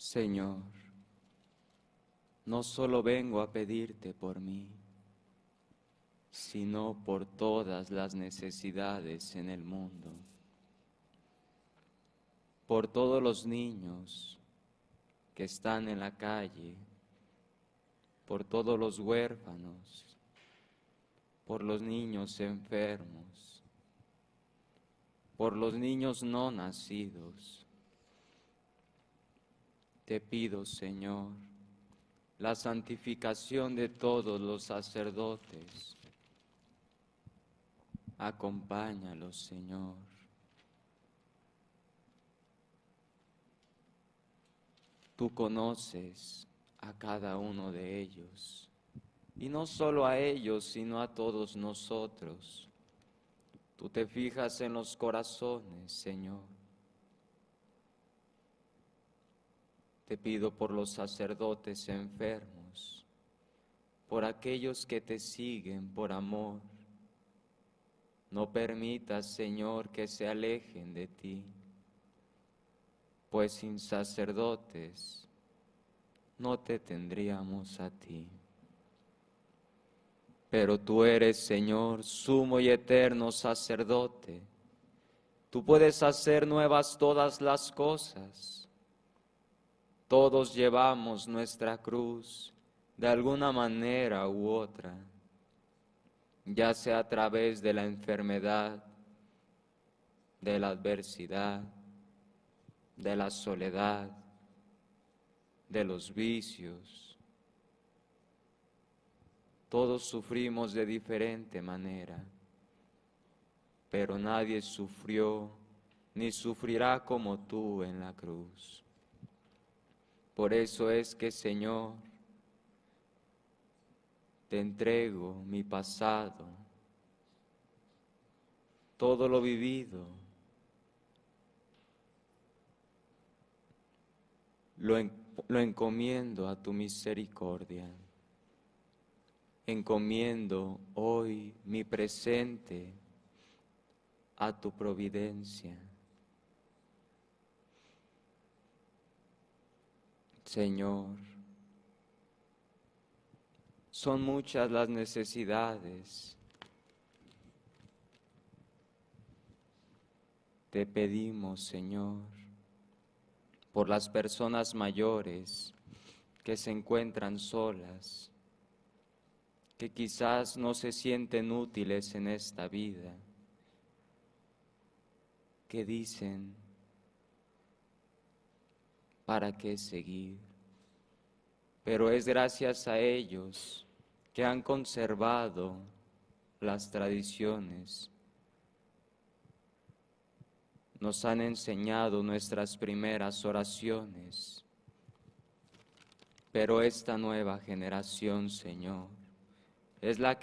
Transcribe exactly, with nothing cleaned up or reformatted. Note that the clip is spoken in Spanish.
Señor, no solo vengo a pedirte por mí, sino por todas las necesidades en el mundo, por todos los niños que están en la calle, por todos los huérfanos, por los niños enfermos, por los niños no nacidos. Te pido, Señor, la santificación de todos los sacerdotes. Acompáñalos, Señor. Tú conoces a cada uno de ellos, y no solo a ellos, sino a todos nosotros. Tú te fijas en los corazones, Señor. Te pido por los sacerdotes enfermos, por aquellos que te siguen por amor. No permitas, Señor, que se alejen de ti, pues sin sacerdotes no te tendríamos a ti. Pero tú eres, Señor, sumo y eterno sacerdote. Tú puedes hacer nuevas todas las cosas. Todos llevamos nuestra cruz de alguna manera u otra, ya sea a través de la enfermedad, de la adversidad, de la soledad, de los vicios. Todos sufrimos de diferente manera, pero nadie sufrió ni sufrirá como tú en la cruz. Por eso es que, Señor, te entrego mi pasado, todo lo vivido, lo, en, lo encomiendo a tu misericordia. Encomiendo hoy mi presente a tu providencia. Señor, son muchas las necesidades. Te pedimos, Señor, por las personas mayores que se encuentran solas, que quizás no se sienten útiles en esta vida, que dicen, ¿para qué seguir? Pero es gracias a ellos que han conservado las tradiciones, nos han enseñado nuestras primeras oraciones, pero esta nueva generación, Señor, es la que